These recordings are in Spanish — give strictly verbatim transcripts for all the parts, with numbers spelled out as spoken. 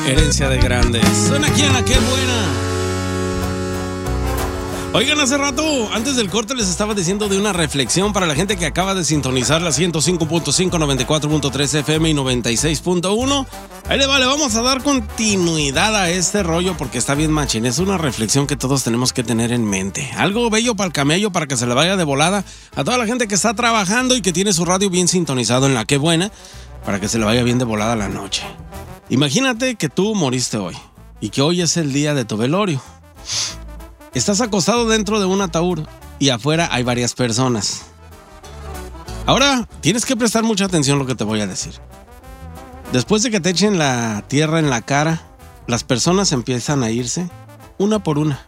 Herencia de grandes. Suena aquí en La Qué Buena. Oigan, hace rato, antes del corte, les estaba diciendo de una reflexión para la gente que acaba de sintonizar la ciento cinco punto cinco, noventa y cuatro punto tres F M y noventa y seis punto uno. Ahí le vale, vamos a dar continuidad a este rollo porque está bien machín. Es una reflexión que todos tenemos que tener en mente. Algo bello para el camello, para que se le vaya de volada a toda la gente que está trabajando y que tiene su radio bien sintonizado en La Qué Buena, para que se le vaya bien de volada la noche. Imagínate que tú moriste hoy y que hoy es el día de tu velorio. Estás acostado dentro de un ataúd y afuera hay varias personas. Ahora tienes que prestar mucha atención a lo que te voy a decir. Después de que te echen la tierra en la cara, las personas empiezan a irse una por una.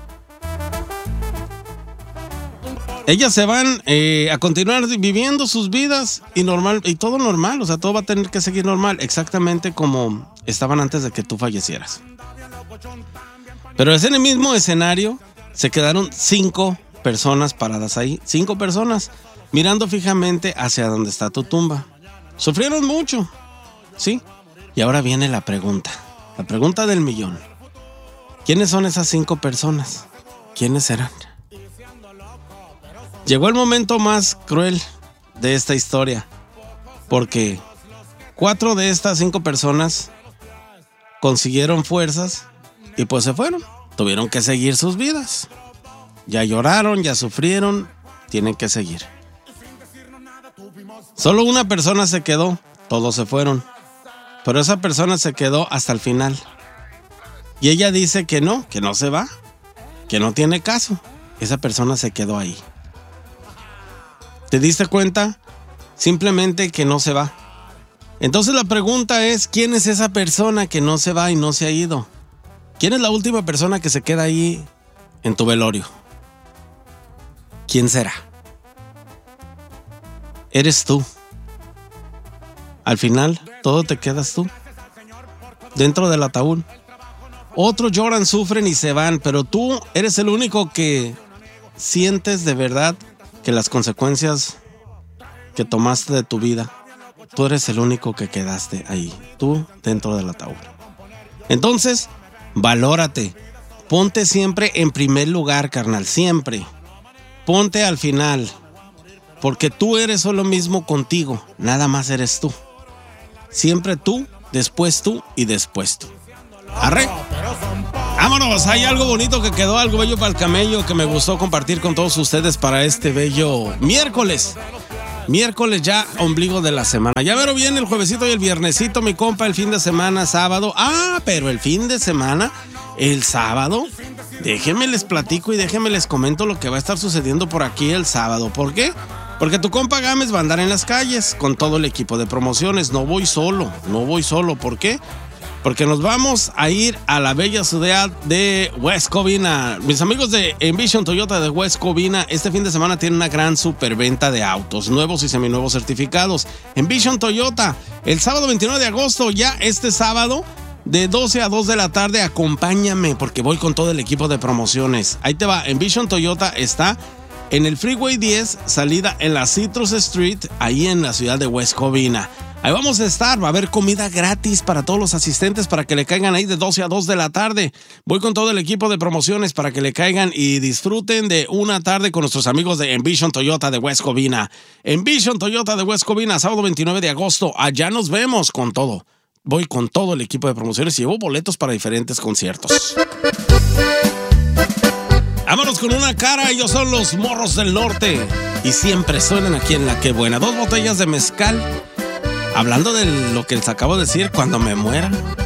Ellas se van eh, a continuar viviendo sus vidas y normal y todo normal, o sea, todo va a tener que seguir normal, exactamente como estaban antes de que tú fallecieras. Pero en el mismo escenario se quedaron cinco personas paradas ahí, cinco personas mirando fijamente hacia donde está tu tumba. Sufrieron mucho, ¿sí? Y ahora viene la pregunta, la pregunta del millón. ¿Quiénes son esas cinco personas? ¿Quiénes serán? Llegó el momento más cruel de esta historia, porque cuatro de estas cinco personas consiguieron fuerzas y pues se fueron, tuvieron que seguir sus vidas. Ya lloraron, ya sufrieron, tienen que seguir. Solo una persona se quedó, todos se fueron, pero esa persona se quedó hasta el final. Y ella dice que no, que no se va, que no tiene caso. Esa persona se quedó ahí. ¿Te diste cuenta? Simplemente que no se va. Entonces la pregunta es, ¿quién es esa persona que no se va y no se ha ido? ¿Quién es la última persona que se queda ahí en tu velorio? ¿Quién será? Eres tú. Al final, todo te quedas tú, dentro del ataúd. Otros lloran, sufren y se van, pero tú eres el único que sientes de verdad que las consecuencias que tomaste de tu vida, tú eres el único que quedaste ahí, tú dentro del ataúd. Entonces, valórate, ponte siempre en primer lugar, carnal, siempre. Ponte al final, porque tú eres solo mismo contigo, nada más eres tú. Siempre tú, después tú y después tú. ¡Arre! ¡Vámonos! Hay algo bonito que quedó, algo bello para el camello que me gustó compartir con todos ustedes para este bello miércoles. Miércoles ya, ombligo de la semana. Ya veo bien el juevesito y el viernesito, mi compa, el fin de semana, sábado. Ah, pero el fin de semana, el sábado, déjenme les platico y déjenme les comento lo que va a estar sucediendo por aquí el sábado. ¿Por qué? Porque tu compa Gámez va a andar en las calles con todo el equipo de promociones. No voy solo, no voy solo. ¿Por qué? Porque nos vamos a ir a la bella ciudad de West Covina. Mis amigos de Envision Toyota de West Covina este fin de semana tienen una gran superventa de autos nuevos y seminuevos certificados. Envision Toyota, el sábado veintinueve de agosto, ya este sábado, de doce a dos de la tarde, acompáñame porque voy con todo el equipo de promociones. Ahí te va, Envision Toyota está en el Freeway diez, salida en la Citrus Street, ahí en la ciudad de West Covina. Ahí vamos a estar, va a haber comida gratis para todos los asistentes para que le caigan ahí de doce a dos de la tarde. Voy con todo el equipo de promociones para que le caigan y disfruten de una tarde con nuestros amigos de Envision Toyota de West Covina. Envision Toyota de West Covina, sábado veintinueve de agosto. Allá nos vemos con todo. Voy con todo el equipo de promociones y llevo boletos para diferentes conciertos. Vámonos con una cara, ellos son los Morros del Norte y siempre suenan aquí en La Qué Buena. Dos botellas de mezcal. Hablando de lo que les acabo de decir, cuando me muera.